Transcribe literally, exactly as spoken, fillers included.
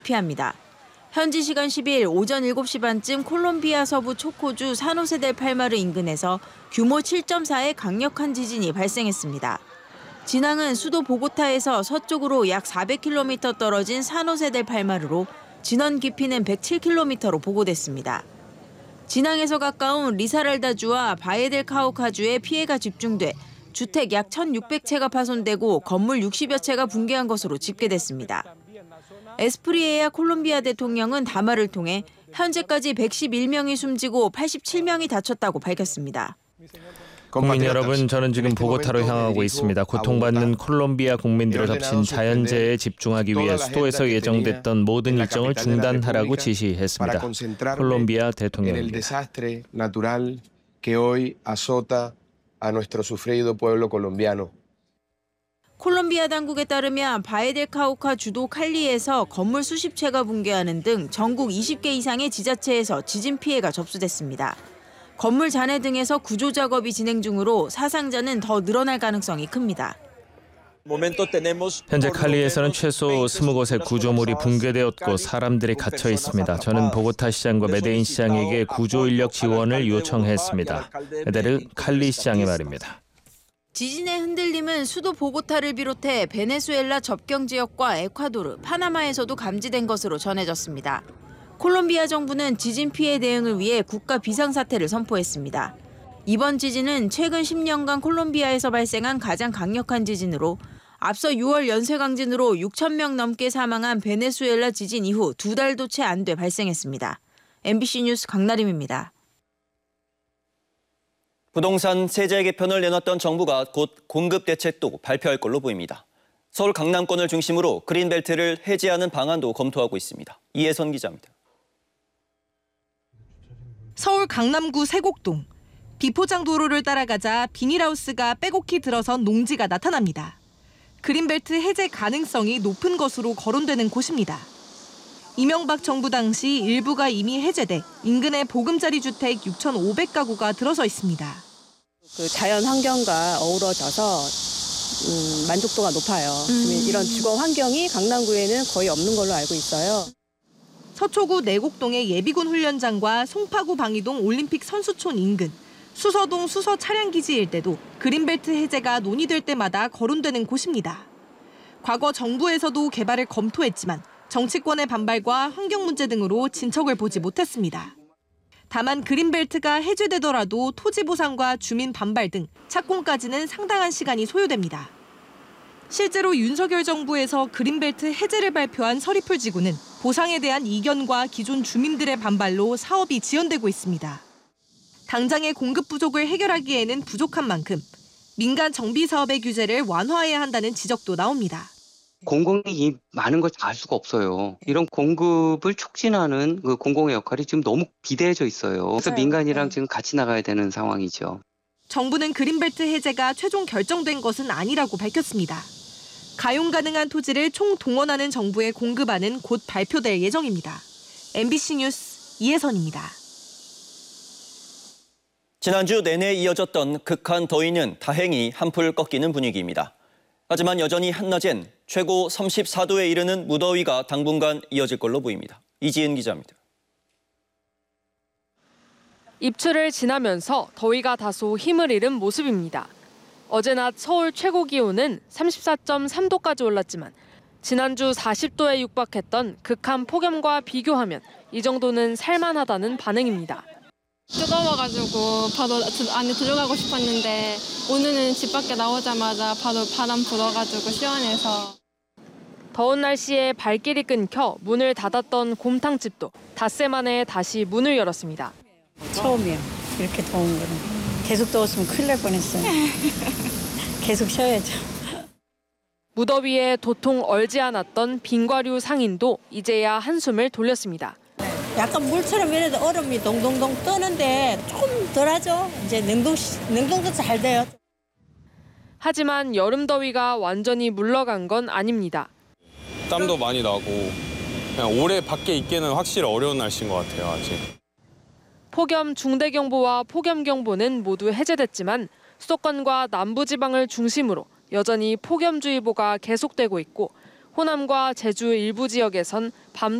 피합니다. 현지 시간 십일 오전 일곱 시 반쯤 콜롬비아 서부 초코주 산호세델 팔마르 인근에서 규모 칠 점 사의 강력한 지진이 발생했습니다. 진앙은 수도 보고타에서 서쪽으로 약 사백 킬로미터 떨어진 산호세델 팔마르로 진원 깊이는 백칠 킬로미터로 보고됐습니다. 진앙에서 가까운 리사랄다주와 바에델 카우카주에 피해가 집중돼 주택 약 천육백 채가 파손되고 건물 육십여 채가 붕괴한 것으로 집계됐습니다. 에스프리에야 콜롬비아 대통령은 담화를 통해 현재까지 백십일 명이 숨지고 팔십칠 명이 다쳤다고 밝혔습니다. 국민 여러분, 저는 지금 보고타로 향하고 있습니다. 고통받는 콜롬비아 국민들을 덮친 자연재해에 집중하기 위해 수도에서 예정됐던 모든 일정을 중단하라고 지시했습니다. 콜롬비아 대통령입니다. 콜롬비아 당국에 따르면 바에델 카우카 주도 칼리에서 건물 수십 채가 붕괴하는 등 전국 이십 개 이상의 지자체에서 지진 피해가 접수됐습니다. 건물 잔해 등에서 구조 작업이 진행 중으로 사상자는 더 늘어날 가능성이 큽니다. 현재 칼리에서는 최소 스무 곳의 구조물이 붕괴되었고 사람들이 갇혀 있습니다. 저는 보고타 시장과 메데인 시장에게 구조 인력 지원을 요청했습니다. 메데르 칼리 시장의 말입니다. 지진의 흔들림은 수도 보고타를 비롯해 베네수엘라 접경 지역과 에콰도르, 파나마에서도 감지된 것으로 전해졌습니다. 콜롬비아 정부는 지진 피해 대응을 위해 국가 비상사태를 선포했습니다. 이번 지진은 최근 십 년간 콜롬비아에서 발생한 가장 강력한 지진으로 앞서 유월 연쇄강진으로 육천 명 넘게 사망한 베네수엘라 지진 이후 두 달도 채 안 돼 발생했습니다. 엠비씨 뉴스 강나림입니다. 부동산 세제 개편을 내놨던 정부가 곧 공급 대책도 발표할 걸로 보입니다. 서울 강남권을 중심으로 그린벨트를 해제하는 방안도 검토하고 있습니다. 이혜선 기자입니다. 서울 강남구 세곡동. 비포장 도로를 따라가자 비닐하우스가 빼곡히 들어선 농지가 나타납니다. 그린벨트 해제 가능성이 높은 것으로 거론되는 곳입니다. 이명박 정부 당시 일부가 이미 해제돼 인근에 보금자리 주택 육천오백 가구가 들어서 있습니다. 그 자연 환경과 어우러져서 음, 만족도가 높아요. 음. 이런 주거 환경이 강남구에는 거의 없는 걸로 알고 있어요. 서초구 내곡동의 예비군 훈련장과 송파구 방이동 올림픽 선수촌 인근, 수서동 수서 차량기지 일대도 그린벨트 해제가 논의될 때마다 거론되는 곳입니다. 과거 정부에서도 개발을 검토했지만 정치권의 반발과 환경 문제 등으로 진척을 보지 못했습니다. 다만 그린벨트가 해제되더라도 토지 보상과 주민 반발 등 착공까지는 상당한 시간이 소요됩니다. 실제로 윤석열 정부에서 그린벨트 해제를 발표한 서리풀지구는 보상에 대한 이견과 기존 주민들의 반발로 사업이 지연되고 있습니다. 당장의 공급 부족을 해결하기에는 부족한 만큼 민간 정비 사업의 규제를 완화해야 한다는 지적도 나옵니다. 공공이 이 많은 걸 알 수가 없어요. 이런 공급을 촉진하는 그 공공의 역할이 지금 너무 비대해져 있어요. 그래서 민간이랑 지금 같이 나가야 되는 상황이죠. 정부는 그린벨트 해제가 최종 결정된 것은 아니라고 밝혔습니다. 가용 가능한 토지를 총동원하는 정부의 공급안은 곧 발표될 예정입니다. 엠비씨 뉴스 이혜선입니다. 지난주 내내 이어졌던 극한 더위는 다행히 한풀 꺾이는 분위기입니다. 하지만 여전히 한낮엔 최고 삼십사 도에 이르는 무더위가 당분간 이어질 걸로 보입니다. 이지은 기자입니다. 입추를 지나면서 더위가 다소 힘을 잃은 모습입니다. 어제 낮 서울 최고 기온은 삼십사 점 삼 도까지 올랐지만 지난주 사십 도에 육박했던 극한 폭염과 비교하면 이 정도는 살만하다는 반응입니다. 뜨거워가지고 바로 안에 들어가고 싶었는데 오늘은 집 밖에 나오자마자 바로 바람 불어가지고 시원해서. 더운 날씨에 발길이 끊겨 문을 닫았던 곰탕집도 닷새 만에 다시 문을 열었습니다. 처음이에요. 이렇게 더운 거는. 계속 더웠으면 큰일 날 뻔했어요. 계속 쉬어야죠. 무더위에 도통 얼지 않았던 빙과류 상인도 이제야 한숨을 돌렸습니다. 약간 물처럼 이래도 얼음이 동동동 뜨는데 조금 덜하죠. 이제 냉동, 냉동도 잘 돼요. 하지만 여름 더위가 완전히 물러간 건 아닙니다. 땀도 많이 나고 그냥 오래 밖에 있기는 확실히 어려운 날씨인 것 같아요, 아직. 폭염 중대경보와 폭염경보는 모두 해제됐지만 수도권과 남부지방을 중심으로 여전히 폭염주의보가 계속되고 있고 호남과 제주 일부 지역에선 밤